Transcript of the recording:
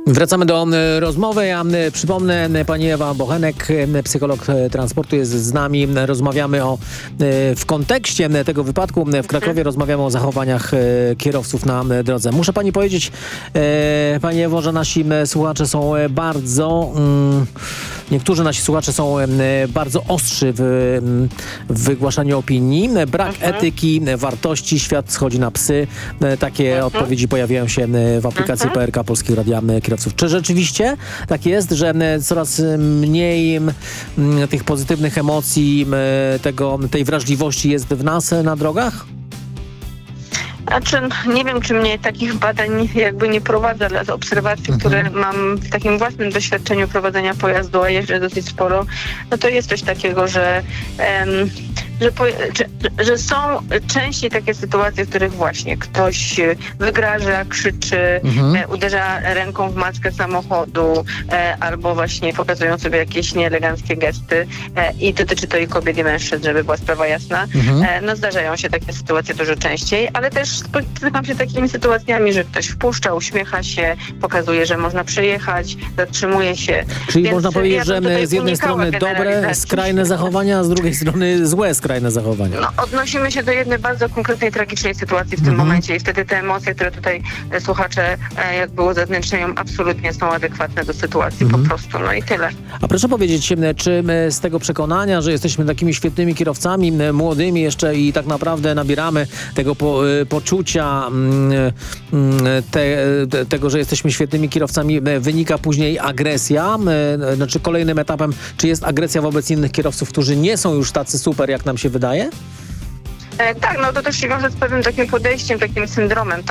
Wracamy do rozmowy. Ja przypomnę, pani Ewa Bochenek, psycholog transportu, jest z nami. Rozmawiamy w kontekście tego wypadku w Krakowie, rozmawiamy o zachowaniach kierowców na drodze. Muszę pani powiedzieć, pani Ewo, że nasi słuchacze są niektórzy nasi słuchacze są bardzo ostrzy w wygłaszaniu opinii. Brak etyki, wartości, świat schodzi na psy. Takie odpowiedzi pojawiają się w aplikacji PRK Polskiego Radia Kierowców. Czy rzeczywiście tak jest, że coraz mniej tych pozytywnych emocji, tej wrażliwości jest w nas na drogach? Znaczy, nie wiem, czy mnie takich badań jakby nie prowadzę, ale z obserwacji, które mam w takim własnym doświadczeniu prowadzenia pojazdu, a jeżdżę dosyć sporo, no to jest coś takiego, że są częściej takie sytuacje, w których właśnie ktoś wygraża, krzyczy, uderza ręką w mackę samochodu, albo właśnie pokazują sobie jakieś nieeleganckie gesty, i dotyczy to i kobiet, i mężczyzn, żeby była sprawa jasna. No zdarzają się takie sytuacje dużo częściej, ale też spotykam się takimi sytuacjami, że ktoś wpuszcza, uśmiecha się, pokazuje, że można przejechać, zatrzymuje się. Czyli można powiedzieć, że z jednej strony dobre, skrajne zachowania, a z drugiej strony złe, skrajne zachowania. No, odnosimy się do jednej bardzo konkretnej, tragicznej sytuacji w tym momencie i wtedy te emocje, które tutaj słuchacze jakby uzewnętrzniają, absolutnie są adekwatne do sytuacji po prostu. No i tyle. A proszę powiedzieć, czy z tego przekonania, że jesteśmy takimi świetnymi kierowcami, młodymi jeszcze i tak naprawdę nabieramy tego poczucia tego, że jesteśmy świetnymi kierowcami, wynika później agresja? Znaczy kolejnym etapem, czy jest agresja wobec innych kierowców, którzy nie są już tacy super, jak nam się wydaje? Tak, no to też się wiąże z pewnym takim podejściem, takim syndromem.